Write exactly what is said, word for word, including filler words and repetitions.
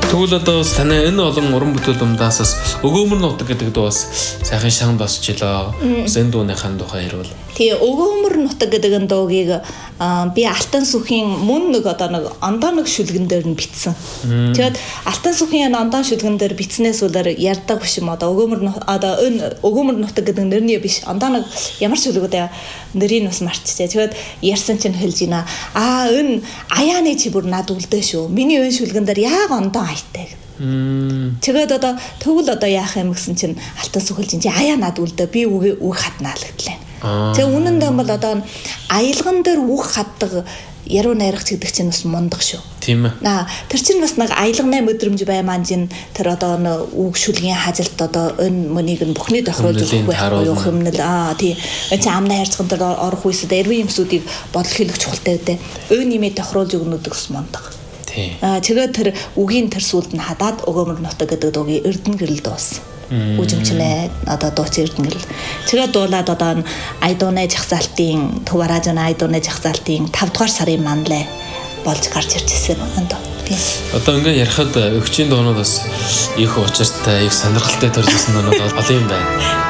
Тэгвэл одоо бас таны энэ олон уран бүтээл дундаас бас өгөөмөр нутаг гэдэг дуу бас сайхан шанд босчлоо. Энэ дууныхаа тухай ярил. Тэгээ өгөөмөр нутаг гэдэг энэ дуугийг би Алтан сүхийн мөн нэг одоо нэг ондоо нэг шүлгэн дээр нь бичсэн. Тэгээд Алтан сүхийн ондоо шүлгэн дээр бичснээс үлээр ярьдаг биш юм одоо өгөөмөр одоо энэ өгөөмөр нутаг гэдэг нэрний биш ондоо нэг ямар шүлгүүд нэрийг бас марчжээ. Тэгээд ярьсан чинь хэлж гинэ. Аа энэ аяаны чи бүр над үлдээ шүү. Миний өн шүлгэн дээр яг ондоо хайтай. Тэгээд одоо тэгвэл одоо яах юм гэсэн чинь Алтан сүхэлж чи аяа над үлдээ би үг үг хатнаалгдлаа. Тэгээ үнэндээ бол одоо аялган дээр үг хатдаг яруу найрагч гэдэг чинь бас мундаг шүү. Тийм ээ. Аа тэр чинь бас нэг аялганы мэдрэмж баймаа чинь тэр одоо үг шүлгийн хажилт одоо энэ мөнийг нь бүхний тохируулж өгөх байхгүй юу хэмнэл аа тий энэ чинь амнаа ярьцхан дээр орох үесд эрвийн юмсуудыг бодол хийлгэх чухалтай үдэ. Өө нэмээ тохируулж өгнөд гэсэн мундаг. Аа тэгээд тэр үгийн тэр сүлд нь хадаад өгөөмөр нутаг гэдэг дуугийн Эрдэнэ гэрэл дууссан. Үжимчнээ одоо дуучин Эрдэнэ гэрэл. Тэгээд дуулаад одоо Айдууны жагсаалтын Төваражны Айдууны жагсаалтын тавд дугаар сарын манлай болж гарч ирж ирсэн юм даа. Одоо ингээ ярихад өгчийн дуунууд бас их учиртай, их сонирхолтой төржсэн дуунууд олон юм байна.